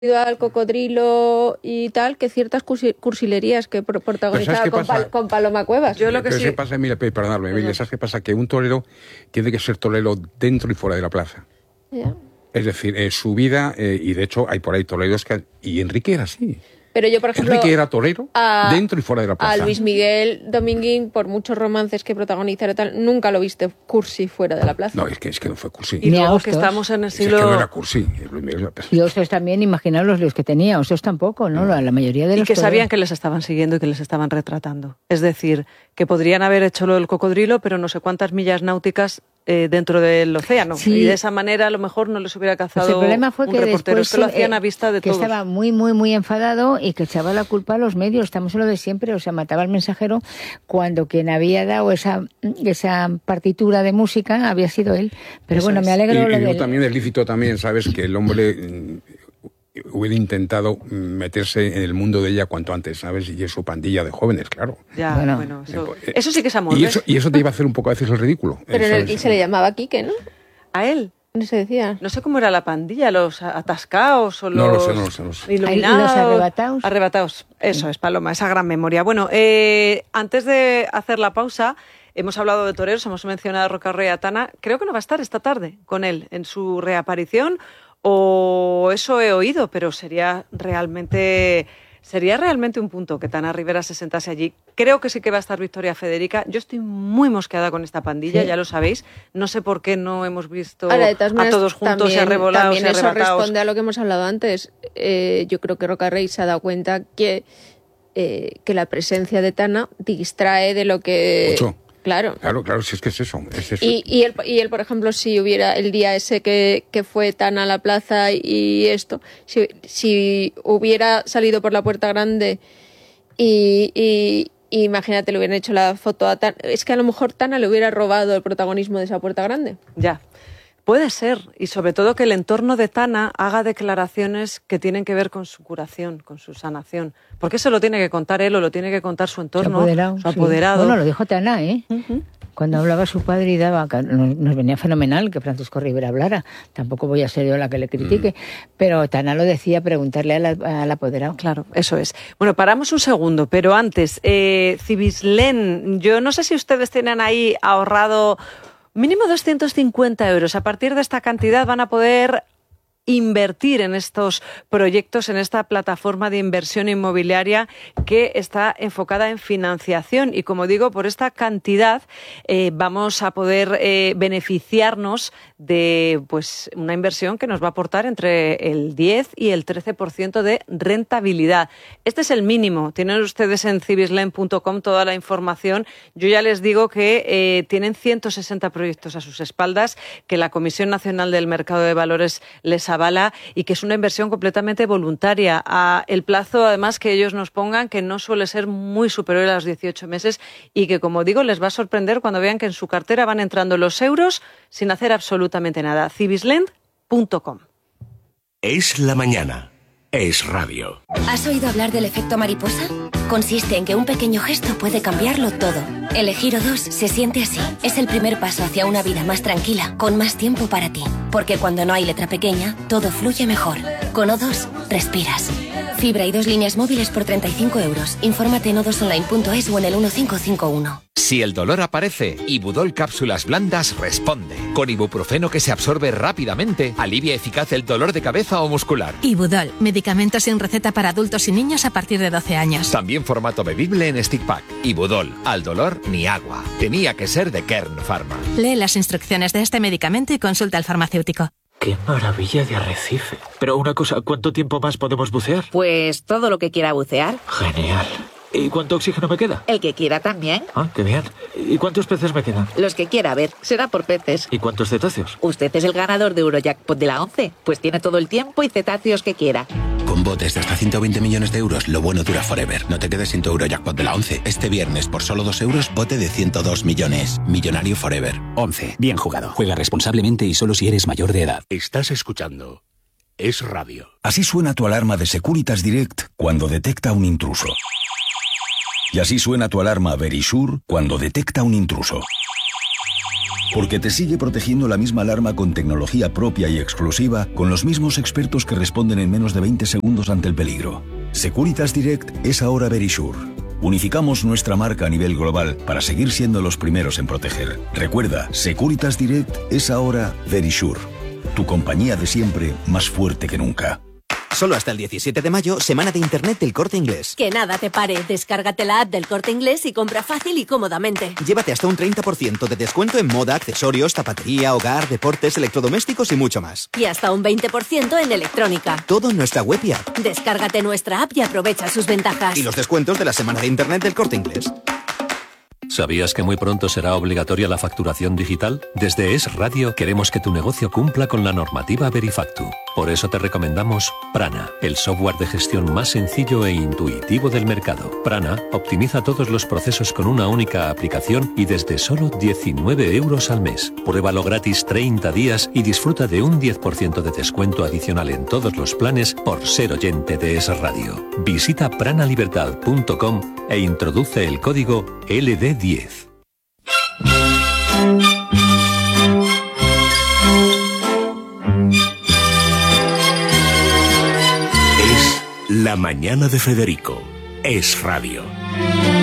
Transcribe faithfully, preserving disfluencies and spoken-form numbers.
al cocodrilo y tal que ciertas cursi- cursilerías que pro- protagonizaba con, Pal- con Paloma Cuevas. Yo lo que Pero sí... ¿qué pasa, Emilia? Perdonadme, Emilia, ¿sabes qué pasa? Que un torero tiene que ser torero dentro y fuera de la plaza. Ya. Es decir, eh, su vida, eh, y de hecho hay por ahí toreros que... Y Enrique era así. Pero yo, por ejemplo, Enrique era torero a, dentro y fuera de la plaza. A Luis Miguel Dominguín, por muchos romances que protagonizara tal, nunca lo viste cursi fuera de la plaza. No, es que, es que no fue cursi. Y Ni a luego Hostos. que estamos en el Es que siglo... no era cursi. Luis Miguel... Y Osos también, imaginaos los líos que tenía. Osos tampoco, ¿no? La, la mayoría de Y los que sabían toreros. que les estaban siguiendo y que les estaban retratando. Es decir, que podrían haber hecho lo del cocodrilo, pero no sé cuántas millas náuticas eh, dentro del océano. Sí. Y de esa manera a lo mejor no les hubiera cazado Pues el problema fue un que reportero. después Es que lo hacían eh, a vista de que todos. estaba muy, muy, muy enfadado y que echaba la culpa a los medios. Estamos en lo de siempre. O sea, mataba al mensajero cuando quien había dado esa, esa partitura de música había sido él. Pero Eso bueno, es. me Y, alegro y lo luego del... también es lícito también, ¿sabes? Que el hombre mm, hubiera intentado meterse en el mundo de ella cuanto antes, ¿sabes? Y es su pandilla de jóvenes, claro. Ya, Bueno. bueno, eso, Eh, eso sí que es amor. Y ¿ves? eso, y eso te iba a hacer un poco a veces el ridículo. Pero eh, en el ¿sabes? que se le llamaba Quique, ¿no? A él. No se decía. No sé cómo era la pandilla, los atascados o los No lo sé, no lo sé, no lo sé. iluminados. Ay, ¿y los arrebataos? Arrebataos, eso es, Paloma, esa gran memoria. Bueno, eh, antes de hacer la pausa, hemos hablado de toreros, hemos mencionado a Roca Rey Atana. Creo que no va a estar esta tarde con él en su reaparición, o eso he oído, pero sería realmente... Sería realmente un punto que Tana Rivera se sentase allí. Creo que sí que va a estar Victoria Federica. Yo estoy muy mosqueada con esta pandilla, Sí. ya lo sabéis. No sé por qué no hemos visto Ahora, de todas a maneras, todos juntos y también, arrebolados y también eso arrebatados. responde a lo que hemos hablado antes. Eh, yo creo que Roca Rey se ha dado cuenta que, eh, que la presencia de Tana distrae de lo que... Mucho. Claro. Claro, claro, si es que es eso. Es eso. Y, y, él, y él, por ejemplo, si hubiera el día ese que, que fue tan a la plaza y esto, si, si hubiera salido por la puerta grande y, y, y imagínate, le hubieran hecho la foto a Tana, es que a lo mejor Tana le hubiera robado el protagonismo de esa puerta grande. Ya. Puede ser, y sobre todo que el entorno de Tana haga declaraciones que tienen que ver con su curación, con su sanación. Porque eso lo tiene que contar él o lo tiene que contar su Su entorno, apoderado. su sí. apoderado. Bueno, lo dijo Tana, ¿eh? Ujú. Cuando hablaba su padre y daba, nos, nos venía fenomenal que Francisco Rivera hablara. Tampoco voy a ser yo la que le critique, mm. pero Tana lo decía, preguntarle al, al apoderado. Claro, eso es. Bueno, paramos un segundo, pero antes, eh, Civislén, yo no sé si ustedes tienen ahí ahorrado mínimo doscientos cincuenta euros. A partir de esta cantidad van a poder invertir en estos proyectos, en esta plataforma de inversión inmobiliaria que está enfocada en financiación. Y como digo, por esta cantidad eh, vamos a poder eh, beneficiarnos de pues una inversión que nos va a aportar entre el diez y el trece por ciento de rentabilidad. Este es el mínimo. Tienen ustedes en civislén punto com toda la información. Yo ya les digo que eh, tienen ciento sesenta proyectos a sus espaldas, que la Comisión Nacional del Mercado de Valores les avala y que es una inversión completamente voluntaria. A el plazo, además, que ellos nos pongan, que no suele ser muy superior a los dieciocho meses y que, como digo, les va a sorprender cuando vean que en su cartera van entrando los euros sin hacer absolutamente nada. civislén punto com. Es la mañana. Es radio. ¿Has oído hablar del efecto mariposa? Consiste en que un pequeño gesto puede cambiarlo todo. Elegir O dos se siente así. Es el primer paso hacia una vida más tranquila, con más tiempo para ti. Porque cuando no hay letra pequeña, todo fluye mejor. Con O dos, respiras. Fibra y dos líneas móviles por treinta y cinco euros. Infórmate en o dos online punto es o en el uno cinco cinco uno. Si el dolor aparece, Ibudol Cápsulas Blandas responde. Con ibuprofeno que se absorbe rápidamente, alivia eficaz el dolor de cabeza o muscular. Ibudol, medicamento sin receta para adultos y niños a partir de doce años. También formato bebible en stick pack. Ibudol, al dolor ni agua. Tenía que ser de Kern Pharma. Lee las instrucciones de este medicamento y consulta al farmacéutico. ¡Qué maravilla de arrecife! Pero una cosa, ¿cuánto tiempo más podemos bucear? Pues todo lo que quiera bucear. Genial. ¿Y cuánto oxígeno me queda? El que quiera también. Ah, qué bien. ¿Y cuántos peces me quedan? Los que quiera, a ver, será por peces. ¿Y cuántos cetáceos? Usted es el ganador de Eurojackpot de la once, pues tiene todo el tiempo y cetáceos que quiera. Con botes de hasta ciento veinte millones de euros, lo bueno dura forever. No te quedes sin tu Eurojackpot de la once. Este viernes, por solo dos euros, bote de ciento dos millones. Millonario forever. once. Bien jugado. Juega responsablemente y solo si eres mayor de edad. Estás escuchando Es Radio. Así suena tu alarma de Securitas Direct cuando detecta un intruso. Y así suena tu alarma Verisure cuando detecta un intruso. Porque te sigue protegiendo la misma alarma con tecnología propia y exclusiva, con los mismos expertos que responden en menos de veinte segundos ante el peligro. Securitas Direct es ahora Verisure. Unificamos nuestra marca a nivel global para seguir siendo los primeros en proteger. Recuerda, Securitas Direct es ahora Verisure. Tu compañía de siempre, más fuerte que nunca. Solo hasta el diecisiete de mayo, semana de Internet del Corte Inglés. Que nada te pare, descárgate la app del Corte Inglés y compra fácil y cómodamente. Llévate hasta un treinta por ciento de descuento en moda, accesorios, zapatería, hogar, deportes, electrodomésticos y mucho más. Y hasta un veinte por ciento en electrónica. Todo en nuestra web y app. Descárgate nuestra app y aprovecha sus ventajas. Y los descuentos de la semana de Internet del Corte Inglés. ¿Sabías que muy pronto será obligatoria la facturación digital? Desde Es Radio queremos que tu negocio cumpla con la normativa Verifactu. Por eso te recomendamos Prana, el software de gestión más sencillo e intuitivo del mercado. Prana optimiza todos los procesos con una única aplicación y desde solo diecinueve euros al mes. Pruébalo gratis treinta días y disfruta de un diez por ciento de descuento adicional en todos los planes por ser oyente de Es Radio. Visita pranalibertad punto com e introduce el código L D diez. Es La Mañana de Federico. Es Radio.